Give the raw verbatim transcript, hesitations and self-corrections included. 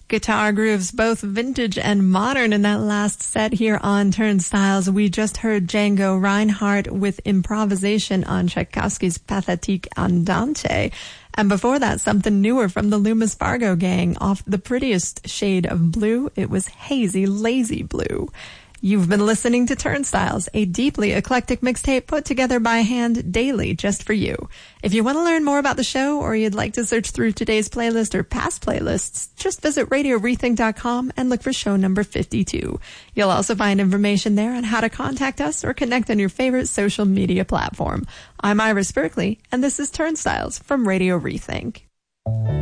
Guitar grooves, both vintage and modern in that last set here on Turnstiles. We just heard Django Reinhardt with improvisation on Tchaikovsky's Pathétique Andante. And before that, something newer from the Loomis Fargo gang off the prettiest shade of blue. It was Hazy Lazy Blue. You've been listening to Turnstiles, a deeply eclectic mixtape put together by hand daily just for you. If you want to learn more about the show or you'd like to search through today's playlist or past playlists, just visit radio rethink dot com and look for show number fifty-two. You'll also find information there on how to contact us or connect on your favorite social media platform. I'm Iris Berkeley, and this is Turnstiles from Radio Rethink.